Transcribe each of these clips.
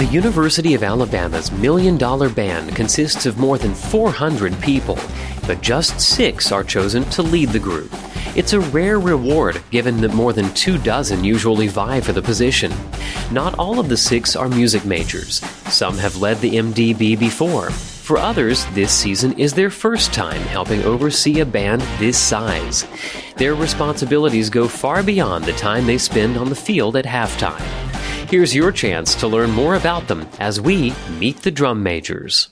The University of Alabama's $1 Million Band consists of more than 400 people, but just 6 are chosen to lead the group. It's a rare reward, given that more than 24 usually vie for the position. Not all of the 6 are music majors. Some have led the MDB before. For others, this season is their first time helping oversee a band this size. Their responsibilities go far beyond the time they spend on the field at halftime. Here's your chance to learn more about them as we meet the drum majors.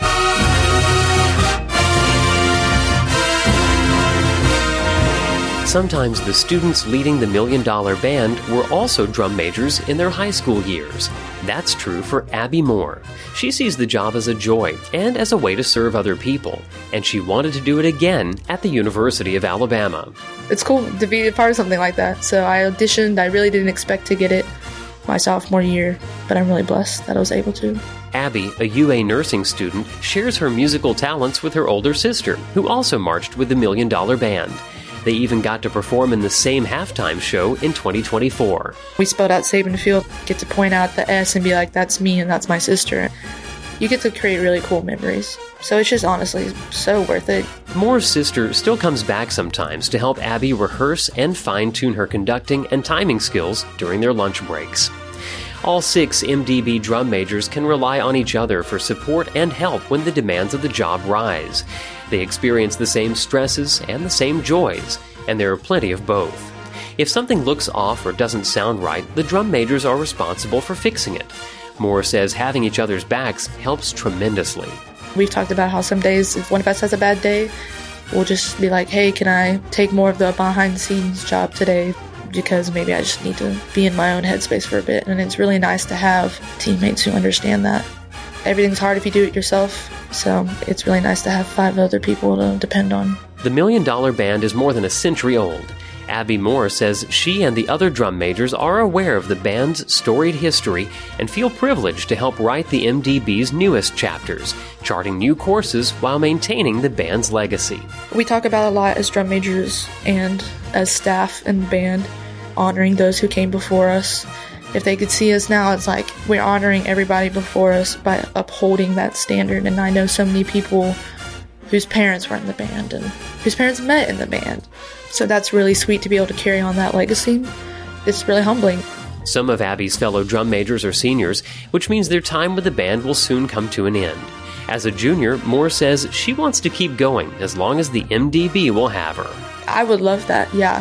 Sometimes the students leading the $1 Million Band were also drum majors in their high school years. That's true for Abby Moore. She sees the job as a joy and as a way to serve other people, and she wanted to do it again at the University of Alabama. It's cool to be a part of something like that. So I auditioned. I really didn't expect to get it my sophomore year, but I'm really blessed that I was able to. Abby, a UA nursing student, shares her musical talents with her older sister, who also marched with the $1 Million Band. They even got to perform in the same halftime show in 2024. We spelled out Saban Field, get to point out the S and be like, that's me and that's my sister. You get to create really cool memories. So it's just honestly so worth it. Moore's sister still comes back sometimes to help Abby rehearse and fine-tune her conducting and timing skills during their lunch breaks. All 6 MDB drum majors can rely on each other for support and help when the demands of the job rise. They experience the same stresses and the same joys, and there are plenty of both. If something looks off or doesn't sound right, the drum majors are responsible for fixing it. Moore says having each other's backs helps tremendously. We've talked about how some days, if one of us has a bad day, we'll just be like, hey, can I take more of the behind-the-scenes job today? Because maybe I just need to be in my own headspace for a bit. And it's really nice to have teammates who understand that. Everything's hard if you do it yourself, so it's really nice to have 5 other people to depend on. The $1 Million Band is more than a century old. Abby Moore says she and the other drum majors are aware of the band's storied history and feel privileged to help write the MDB's newest chapters, charting new courses while maintaining the band's legacy. We talk about a lot as drum majors and as staff and band, honoring those who came before us. If they could see us now, it's like we're honoring everybody before us by upholding that standard. And I know so many people whose parents were in the band and whose parents met in the band. So that's really sweet to be able to carry on that legacy. It's really humbling. Some of Abby's fellow drum majors are seniors, which means their time with the band will soon come to an end. As a junior, Moore says she wants to keep going as long as the MDB will have her. I would love that. Yeah,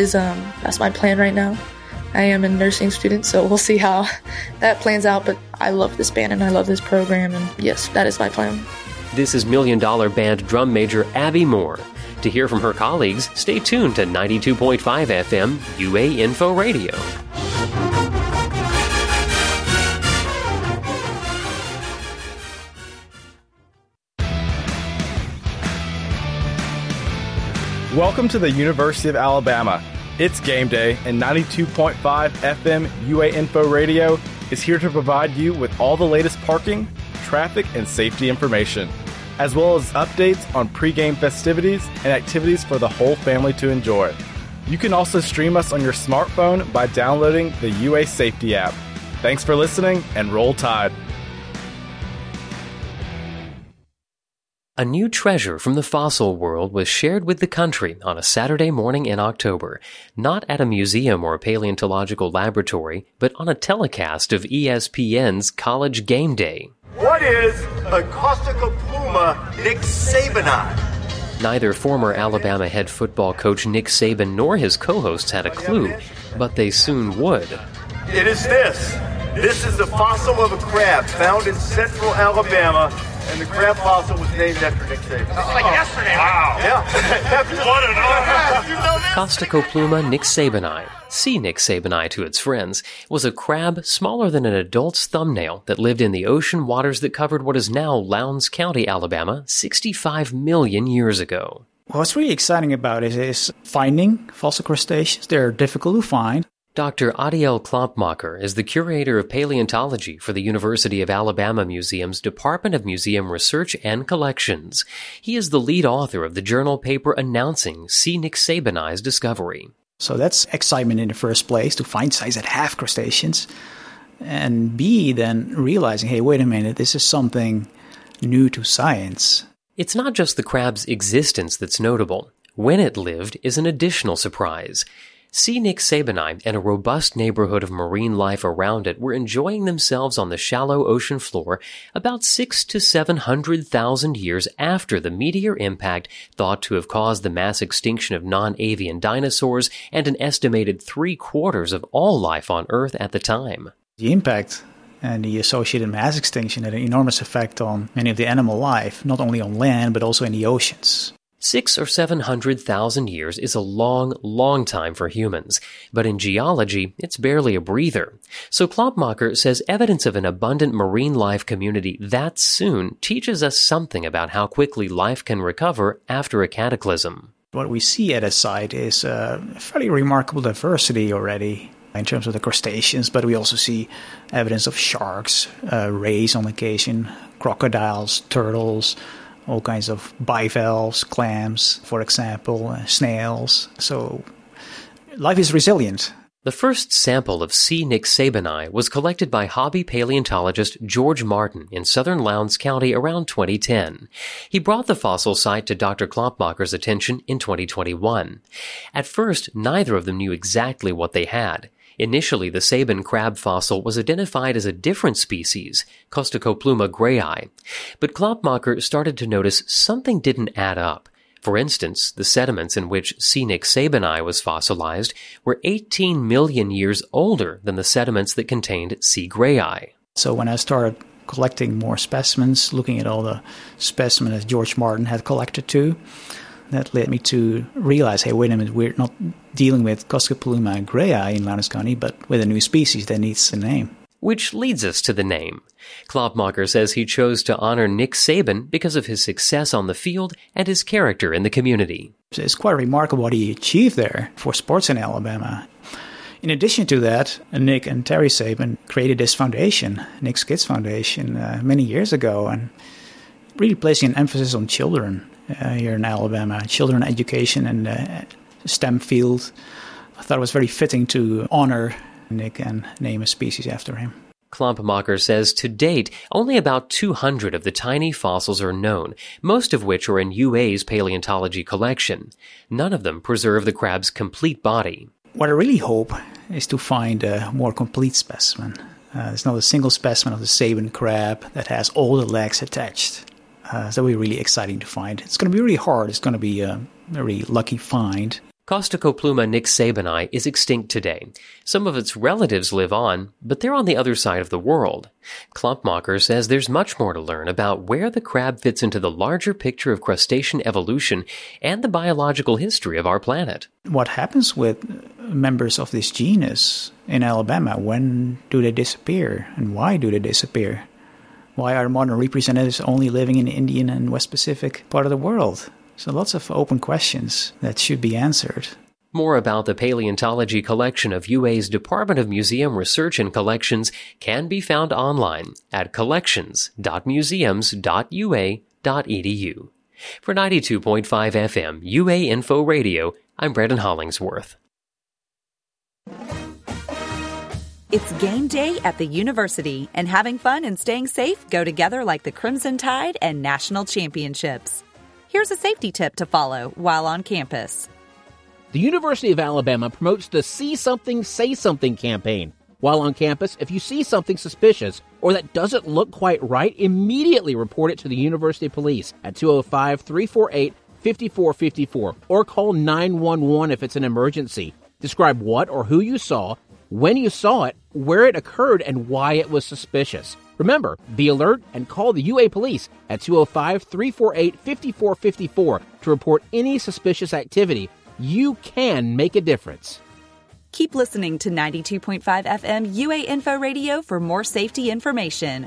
that's my plan right now. I am a nursing student, so we'll see how that plans out. But I love this band and I love this program, and yes, that is my plan. This is $1 Million Band drum major Abby Moore. To hear from her colleagues, stay tuned to 92.5 FM UA Info Radio. Welcome to the University of Alabama. It's game day, and 92.5 FM UA Info Radio is here to provide you with all the latest parking, traffic, and safety information, as well as updates on pregame festivities and activities for the whole family to enjoy. You can also stream us on your smartphone by downloading the UA Safety app. Thanks for listening, and roll Tide. A new treasure from the fossil world was shared with the country on a Saturday morning in October, not at a museum or paleontological laboratory, but on a telecast of ESPN's College Game Day. What is a Costacopluma nicksabeni? Neither former Alabama head football coach Nick Saban nor his co-hosts had a clue, but they soon would. It is this. This is the fossil of a crab found in central Alabama, and the crab fossil was named after Nick Saban. Like yesterday. Wow. Yeah. What an honor. You know this? Costacopluma nicksabeni, C. nicksabeni to its friends, was a crab smaller than an adult's thumbnail that lived in the ocean waters that covered what is now Lowndes County, Alabama, 65 million years ago. What's really exciting about it is finding fossil crustaceans. They're difficult to find. Dr. Adiel Klompmacher is the curator of paleontology for the University of Alabama Museum's Department of Museum Research and Collections. He is the lead author of the journal paper announcing C. nicksabeni's discovery. So that's excitement in the first place, to find sites that have crustaceans. and B, then realizing, hey, wait a minute, this is something new to science. It's not just the crab's existence that's notable. When it lived is an additional surprise. C. nixabeni and a robust neighborhood of marine life around it were enjoying themselves on the shallow ocean floor about 600,000 to 700,000 years after the meteor impact thought to have caused the mass extinction of non-avian dinosaurs and an estimated 3/4 of all life on Earth at the time. The impact and the associated mass extinction had an enormous effect on many of the animal life, not only on land, but also in the oceans. 600,000 or 700,000 years is a long, long time for humans, but in geology, it's barely a breather. So Klopmacher says evidence of an abundant marine life community that soon teaches us something about how quickly life can recover after a cataclysm. What we see at a site is a fairly remarkable diversity already in terms of the crustaceans, but we also see evidence of sharks, rays on occasion, crocodiles, turtles, all kinds of bivalves, clams, for example, snails. So life is resilient. The first sample of C. nixabeni was collected by hobby paleontologist George Martin in southern Lowndes County around 2010. He brought the fossil site to Dr. Klopmacher's attention in 2021. At first, neither of them knew exactly what they had. Initially, the Sabin crab fossil was identified as a different species, Costocopluma grayi, but Klopmacher started to notice something didn't add up. For instance, the sediments in which C. nixabeni was fossilized were 18 million years older than the sediments that contained C. grayi. So when I started collecting more specimens, looking at all the specimens that George Martin had collected too, that led me to realize, hey, wait a minute, we're not dealing with Costocopluma grayi in Lowndes County, but with a new species that needs a name. Which leads us to the name. Klopmacher says he chose to honor Nick Saban because of his success on the field and his character in the community. It's quite remarkable what he achieved there for sports in Alabama. In addition to that, Nick and Terry Saban created this foundation, Nick's Kids Foundation, many years ago, and really placing an emphasis on children here in Alabama, children education and the STEM field. I thought it was very fitting to honor Nick and name a species after him. Klopmacher says to date, only about 200 of the tiny fossils are known, most of which are in UA's paleontology collection. None of them preserve the crab's complete body. What I really hope is to find a more complete specimen. There's not a single specimen of the Sabin crab that has all the legs attached. So it'll be really exciting to find. It's going to be really hard. It's going to be a very lucky find. Costocopluma nixabeni is extinct today. Some of its relatives live on, but they're on the other side of the world. Klopmacher says there's much more to learn about where the crab fits into the larger picture of crustacean evolution and the biological history of our planet. What happens with members of this genus in Alabama? When do they disappear? And why do they disappear? Why are modern representatives only living in the Indian and West Pacific part of the world? So lots of open questions that should be answered. More about the paleontology collection of UA's Department of Museum Research and Collections can be found online at collections.museums.ua.edu. For 92.5 FM UA Info Radio, I'm Brandon Hollingsworth. It's game day at the university, and having fun and staying safe go together like the Crimson Tide and national championships. Here's a safety tip to follow while on campus. The University of Alabama promotes the See Something, Say Something campaign. While on campus, if you see something suspicious or that doesn't look quite right, immediately report it to the university police at 205-348-5454 or call 911 if it's an emergency. Describe what or who you saw, when you saw it, where it occurred, and why it was suspicious. Remember, be alert and call the UA police at 205-348-5454 to report any suspicious activity. You can make a difference. Keep listening to 92.5 FM UA Info Radio for more safety information.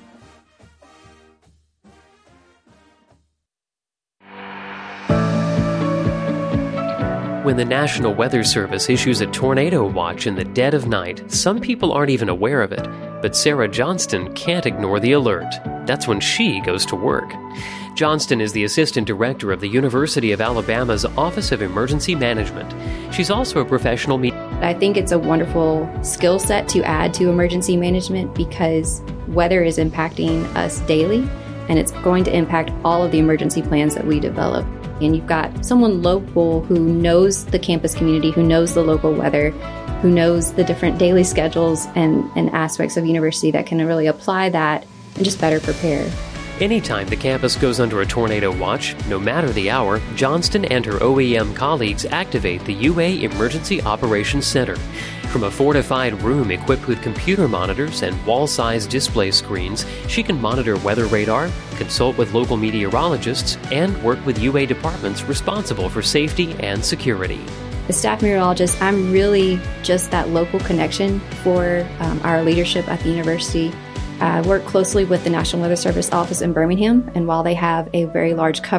When the National Weather Service issues a tornado watch in the dead of night, some people aren't even aware of it. But Sarah Johnston can't ignore the alert. That's when she goes to work. Johnston is the assistant director of the University of Alabama's Office of Emergency Management. She's also a professional I think it's a wonderful skill set to add to emergency management because weather is impacting us daily, and it's going to impact all of the emergency plans that we develop. And you've got someone local who knows the campus community, who knows the local weather, who knows the different daily schedules and aspects of university that can really apply that and just better prepare. Anytime the campus goes under a tornado watch, no matter the hour, Johnston and her OEM colleagues activate the UA Emergency Operations Center. From a fortified room equipped with computer monitors and wall-sized display screens, she can monitor weather radar, consult with local meteorologists, and work with UA departments responsible for safety and security. As staff meteorologist, I'm really just that local connection for our leadership at the university. I work closely with the National Weather Service office in Birmingham, and while they have a very large coverage